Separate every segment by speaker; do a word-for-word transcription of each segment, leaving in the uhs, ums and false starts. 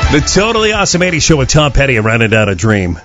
Speaker 1: The Totally Awesome eighties Show with Tom Petty and Running Down a Dream.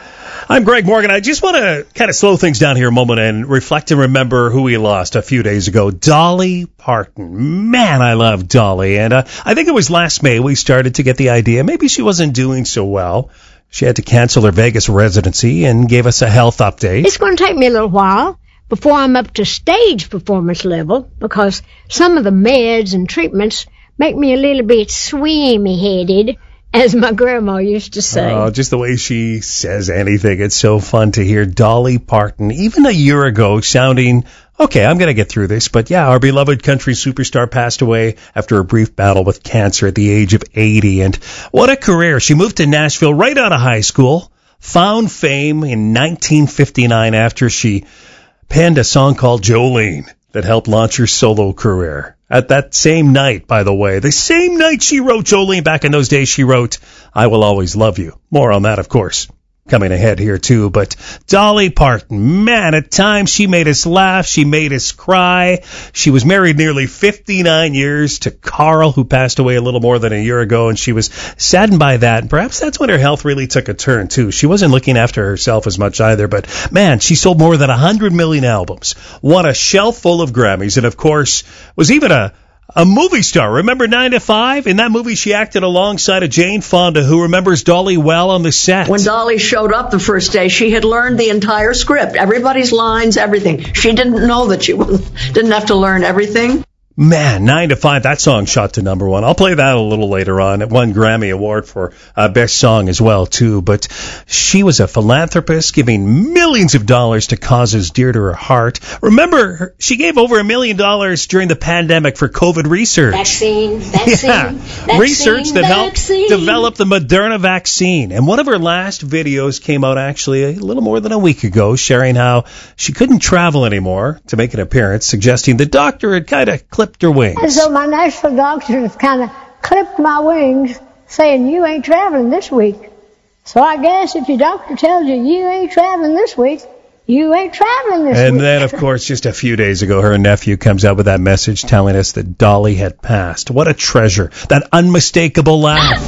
Speaker 1: I'm Greg Morgan. I just want to kind of slow things down here a moment and reflect and remember who we lost a few days ago. Dolly Parton. Man, I love Dolly. And uh, I think it was last May we started to get the idea maybe she wasn't doing so well. She had to cancel her Vegas residency and gave us a health update.
Speaker 2: It's going to take me a little while before I'm up to stage performance level because some of the meds and treatments make me a little bit swimmy-headed, as my grandma used to say.
Speaker 1: Oh, just the way she says anything. It's so fun to hear Dolly Parton, even a year ago, sounding, okay, I'm going to get through this. But yeah, our beloved country superstar passed away after a brief battle with cancer at the age of eighty. And what a career. She moved to Nashville right out of high school, found fame in nineteen fifty-nine after she penned a song called Jolene that helped launch her solo career. At that same night, by the way, the same night she wrote Jolene, back in those days, she wrote, I Will Always Love You. More on that, of course, coming ahead here, too. But Dolly Parton, man, at times she made us laugh. She made us cry. She was married nearly fifty-nine years to Carl, who passed away a little more than a year ago, and she was saddened by that. And perhaps that's when her health really took a turn, too. She wasn't looking after herself as much either, but, man, she sold more than one hundred million albums, won a shelf full of Grammys, and, of course, was even a A movie star. Remember nine to five? In that movie, she acted alongside of Jane Fonda, who remembers Dolly well on the set.
Speaker 3: When Dolly showed up the first day, she had learned the entire script, everybody's lines, everything. She didn't know that she was, didn't have to learn everything.
Speaker 1: Man, nine to five, that song shot to number one. I'll play that a little later on. It won Grammy Award for uh, Best Song as well, too. But she was a philanthropist giving millions of dollars to causes dear to her heart. Remember, her, she gave over a million dollars during the pandemic for COVID research.
Speaker 2: Vaccine, vaccine,
Speaker 1: yeah.
Speaker 2: vaccine,
Speaker 1: research that
Speaker 2: vaccine.
Speaker 1: helped develop the Moderna vaccine. And one of her last videos came out actually a little more than a week ago, sharing how she couldn't travel anymore to make an appearance, suggesting the doctor had kind of clipped her wings.
Speaker 2: And so my Nashville doctor has kind of clipped my wings, saying, you ain't traveling this week. So I guess if your doctor tells you you ain't traveling this week, you ain't traveling this
Speaker 1: and
Speaker 2: week.
Speaker 1: And then, of course, just a few days ago, her nephew comes out with that message telling us that Dolly had passed. What a treasure. That unmistakable laugh.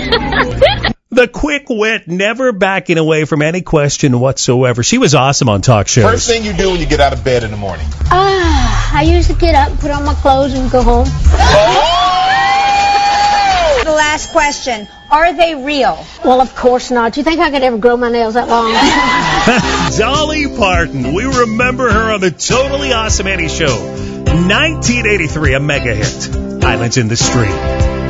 Speaker 1: The quick wit, never backing away from any question whatsoever. She was awesome on talk shows.
Speaker 4: First thing you do when you get out of bed in the morning?
Speaker 2: Ah, I usually get up, put on my clothes, and go home.
Speaker 5: Oh! The last question. Are they real?
Speaker 2: Well, of course not. Do you think I could ever grow my nails that long?
Speaker 1: Dolly Parton. We remember her on the Totally Awesome eighties Show. nineteen eighty-three, a mega hit. Islands in the Stream.